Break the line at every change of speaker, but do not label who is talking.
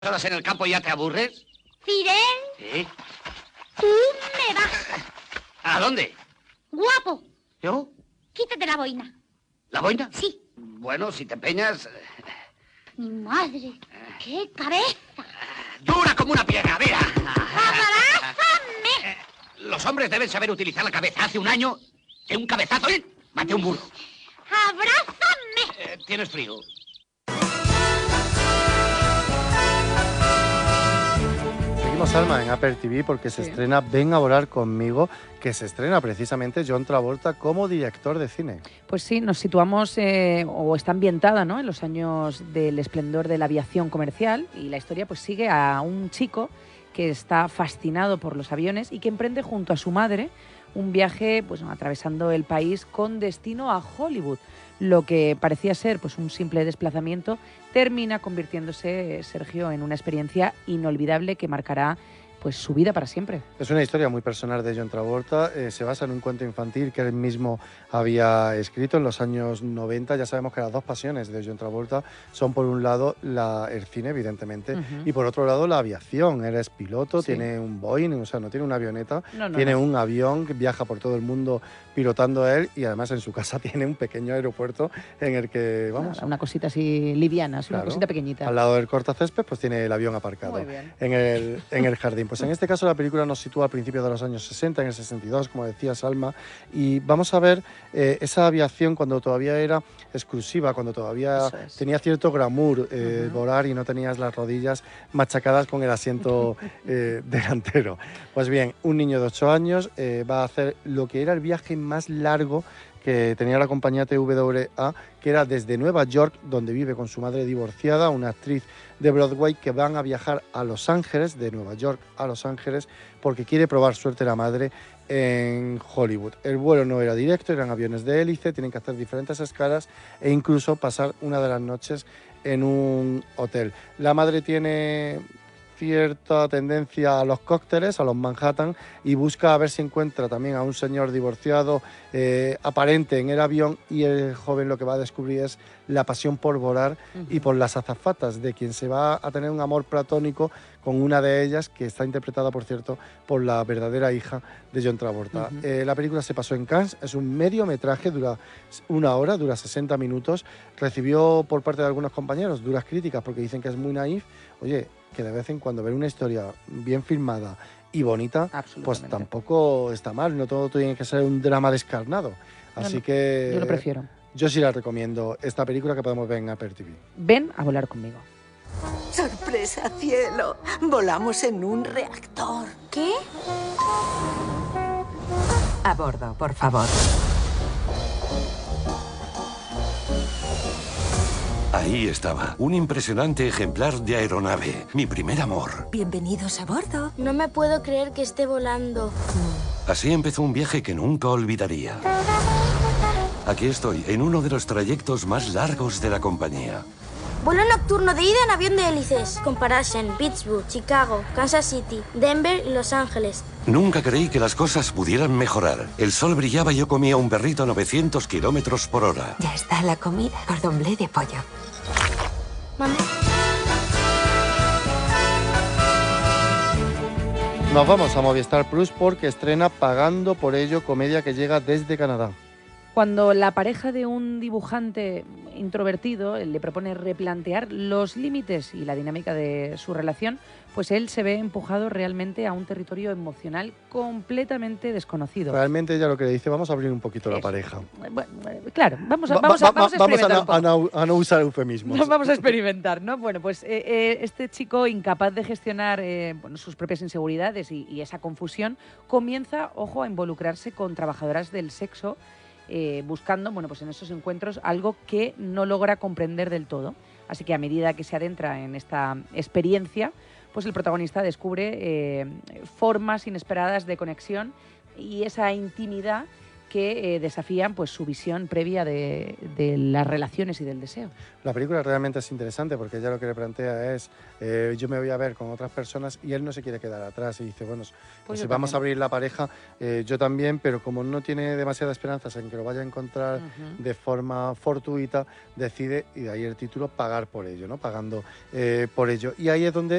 ¿Horas en el campo y ya te aburres?
Fidel,
Sí.
tú me vas.
¿A dónde?
Guapo,
¿Yo?
quítate la boina.
¿La boina?
Sí.
Bueno, si te empeñas...
Mi madre, qué cabeza.
¡Dura como una piedra, mira!
¡Abrázame!
Los hombres deben saber utilizar la cabeza. Hace un año, de un cabezazo, maté a un burro.
¡Abrázame!
¿Tienes frío?
Seguimos, Alma, en Apple TV porque se estrena Ven a volar conmigo, que se estrena precisamente John Travolta como director de cine.
Pues sí, nos situamos, o está ambientada, ¿no?, en los años del esplendor de la aviación comercial, y la historia pues sigue a un chico que está fascinado por los aviones y que emprende junto a su madre un viaje pues atravesando el país con destino a Hollywood. Lo que parecía ser pues un simple desplazamiento termina convirtiéndose, Sergio, en una experiencia inolvidable que marcará pues su vida para siempre.
Es una historia muy personal de John Travolta, se basa en un cuento infantil que él mismo había escrito en los años 90. Ya sabemos que las dos pasiones de John Travolta son, por un lado, el cine, evidentemente, y por otro lado, la aviación. Él es piloto, tiene un Boeing, o sea, no tiene una avioneta, tiene un avión que viaja por todo el mundo pilotando él, y además en su casa tiene un pequeño aeropuerto en el que, vamos...
Una cosita así liviana, una cosita pequeñita.
Al lado del cortacésped, pues tiene el avión aparcado en el jardín. Pues en este caso la película nos sitúa al principio de los años 60, en el 62, como decía Salma, y vamos a ver esa aviación cuando todavía era exclusiva, cuando todavía tenía cierto glamour volar y no tenías las rodillas machacadas con el asiento delantero. Pues bien, un niño de 8 años va a hacer lo que era el viaje más largo que tenía la compañía TWA, que era desde Nueva York, donde vive con su madre divorciada, una actriz de Broadway, que van a viajar a Los Ángeles, de Nueva York a Los Ángeles, porque quiere probar suerte la madre en Hollywood. El vuelo no era directo, eran aviones de hélice, tienen que hacer diferentes escalas e incluso pasar una de las noches en un hotel. La madre tiene cierta tendencia a los cócteles, a los Manhattan, y busca a ver si encuentra también a un señor divorciado aparente en el avión, y el joven lo que va a descubrir es la pasión por volar y por las azafatas, de quien se va a tener un amor platónico con una de ellas, que está interpretada, por cierto, por la verdadera hija de John Travolta. La película se pasó en Cannes, es un mediometraje, dura 1 hora, dura 60 minutos, recibió por parte de algunos compañeros duras críticas porque dicen que es muy naif. Oye, que de vez en cuando ver una historia bien filmada y bonita, pues tampoco está mal, no todo tiene que ser un drama descarnado. Así que...
yo lo prefiero.
Yo sí la recomiendo, esta película que podemos ver en Apple TV.
Ven a volar conmigo.
¡Sorpresa, cielo! Volamos en un reactor.
¿Qué?
A bordo, por favor.
Ahí estaba, un impresionante ejemplar de aeronave, mi primer amor.
Bienvenidos a bordo.
No me puedo creer que esté volando.
Así empezó un viaje que nunca olvidaría. Aquí estoy, en uno de los trayectos más largos de la compañía.
Vuelo nocturno de ida en avión de hélices. Con paradas en Pittsburgh, Chicago, Kansas City, Denver y Los Ángeles.
Nunca creí que las cosas pudieran mejorar. El sol brillaba y yo comía un perrito a 900 kilómetros por hora.
Ya está la comida. Cordon bleu de pollo.
Mamá.
Nos vamos a Movistar Plus porque estrena Pagando por ello, comedia que llega desde Canadá.
Cuando la pareja de un dibujante introvertido le propone replantear los límites y la dinámica de su relación, pues él se ve empujado realmente a un territorio emocional completamente desconocido.
Realmente ella lo que le dice, vamos a abrir un poquito la pareja.
Bueno, claro, vamos a experimentar
a no usar eufemismos.
Vamos a experimentar, ¿no? Bueno, pues este chico, incapaz de gestionar sus propias inseguridades y esa confusión, comienza, ojo, a involucrarse con trabajadoras del sexo, buscando, bueno, pues en esos encuentros algo que no logra comprender del todo. Así que a medida que se adentra en esta experiencia, pues el protagonista descubre formas inesperadas de conexión y esa intimidad que desafían pues su visión previa de las relaciones y del deseo.
La película realmente es interesante porque ella lo que le plantea es yo me voy a ver con otras personas y él no se quiere quedar atrás y dice, bueno, pues si vamos a abrir la pareja, yo también, pero como no tiene demasiadas esperanzas en que lo vaya a encontrar de forma fortuita, decide, y de ahí el título, pagar por ello, ¿no? Pagando por ello. Y ahí es donde